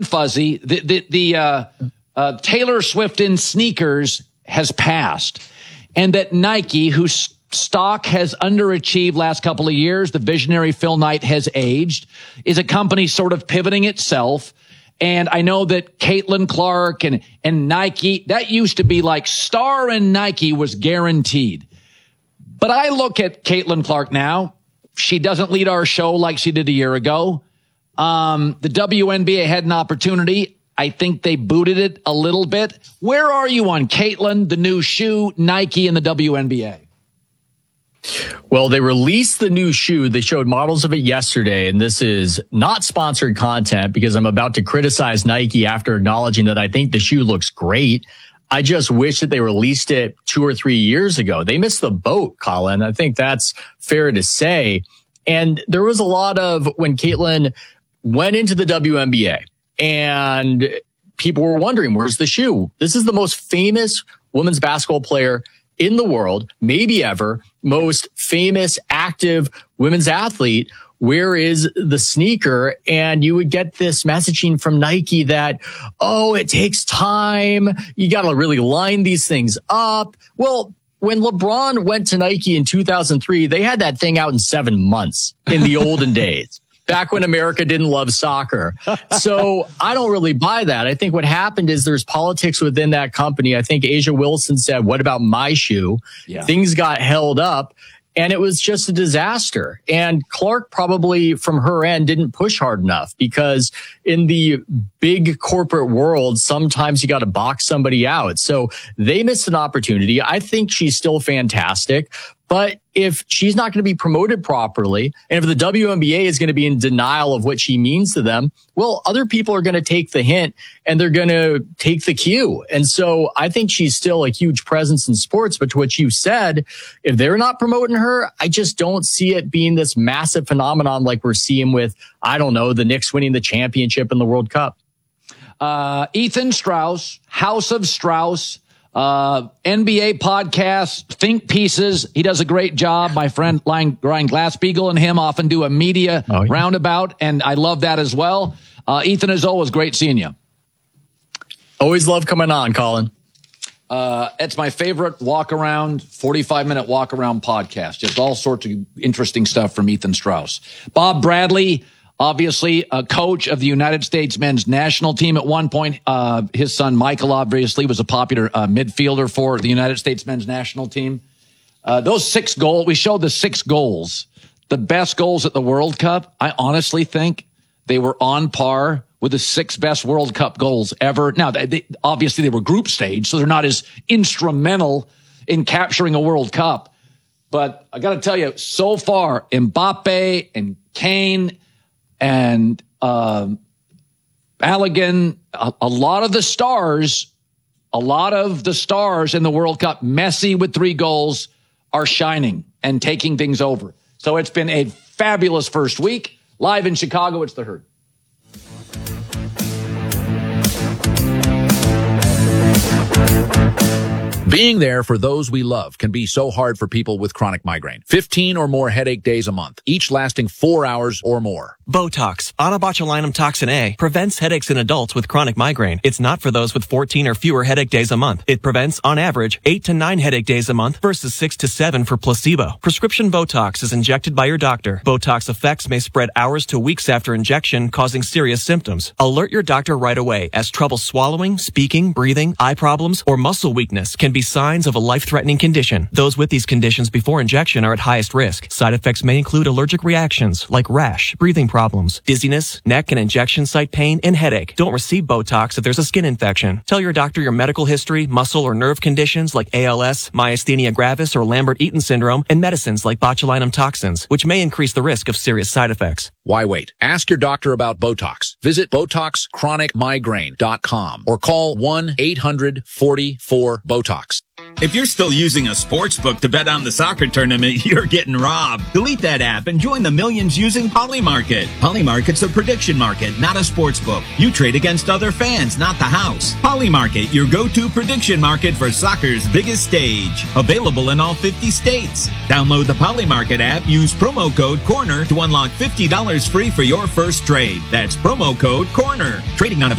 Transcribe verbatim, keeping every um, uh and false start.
and fuzzy. The the, the uh, uh, Taylor Swift in sneakers has passed, and that Nike, whose stock has underachieved last couple of years, the visionary Phil Knight has aged, is a company sort of pivoting itself. And I know that Caitlin Clark and, and Nike, that used to be like Star and Nike was guaranteed. But I look at Caitlin Clark now. She doesn't lead our show like she did a year ago. Um, the W N B A had an opportunity. I think they booted it a little bit. Where are you on Caitlin, the new shoe, Nike, and the W N B A? Well, they released the new shoe. They showed models of it yesterday, and this is not sponsored content because I'm about to criticize Nike after acknowledging that I think the shoe looks great. I just wish that they released it two or three years ago. They missed the boat, Colin. I think that's fair to say. And there was a lot of when Caitlin went into the W N B A and people were wondering, where's the shoe? This is the most famous women's basketball player in the world, maybe ever, most famous active women's athlete. Where is the sneaker? And you would get this messaging from Nike that, oh, it takes time. You got to really line these things up. Well, when LeBron went to Nike in two thousand three, they had that thing out in seven months in the olden days. Back when America didn't love soccer. So I don't really buy that. I think what happened is there's politics within that company. I think Asia Wilson said, what about my shoe? Yeah. Things got held up and it was just a disaster. And Clark probably from her end didn't push hard enough because in the big corporate world, sometimes you got to box somebody out. So they missed an opportunity. I think she's still fantastic. But if she's not going to be promoted properly, and if the W N B A is going to be in denial of what she means to them, well, other people are going to take the hint and they're going to take the cue. And so I think she's still a huge presence in sports. But to what you said, if they're not promoting her, I just don't see it being this massive phenomenon like we're seeing with, I don't know, the Knicks winning the championship in the World Cup. Uh, Ethan Strauss, House of Strauss. Uh, N B A podcast, Think Pieces. He does a great job. My friend Ryan Glassbeagle and him often do a media oh, yeah. roundabout, and I love that as well. Uh, Ethan, as always, great seeing you. Always love coming on, Colin. Uh, it's my favorite walk around, forty-five minute walk around podcast. Just all sorts of interesting stuff from Ethan Strauss. Bob Bradley, obviously a coach of the United States men's national team at one point. Uh, his son, Michael, obviously was a popular uh, midfielder for the United States men's national team. Uh, those six goals, we showed the six goals, the best goals at the World Cup. I honestly think they were on par with the six best World Cup goals ever. Now, they, they, obviously they were group stage, so they're not as instrumental in capturing a World Cup. But I got to tell you, so far, Mbappe and Kane and um, Balogun, a, a lot of the stars, a lot of the stars in the World Cup, Messi with three goals, are shining and taking things over. So it's been a fabulous first week. Live in Chicago, it's The Herd. Being there for those we love can be so hard for people with chronic migraine. fifteen or more headache days a month, each lasting four hours or more. Botox, onabotulinum toxin A, prevents headaches in adults with chronic migraine. It's not for those with fourteen or fewer headache days a month. It prevents, on average, eight to nine headache days a month versus six to seven for placebo. Prescription Botox is injected by your doctor. Botox effects may spread hours to weeks after injection, causing serious symptoms. Alert your doctor right away, as trouble swallowing, speaking, breathing, eye problems, or muscle weakness can be signs of a life-threatening condition. Those with these conditions before injection are at highest risk. Side effects may include allergic reactions like rash, breathing problems, dizziness, neck and injection site pain, and headache. Don't receive Botox if there's a skin infection. Tell your doctor your medical history, muscle or nerve conditions like A L S, myasthenia gravis, or Lambert-Eaton syndrome, and medicines like botulinum toxins, which may increase the risk of serious side effects. Why wait? Ask your doctor about Botox. Visit Botox Chronic Migraine dot com or call one eight hundred forty-four BOTOX. If you're still using a sports book to bet on the soccer tournament, you're getting robbed. Delete that app and join the millions using Polymarket. Polymarket's a prediction market, not a sports book. You trade against other fans, not the house. Polymarket, your go-to prediction market for soccer's biggest stage. Available in all fifty states. Download the Polymarket app, use promo code CORNER to unlock fifty dollars free for your first trade. That's promo code CORNER. Trading on a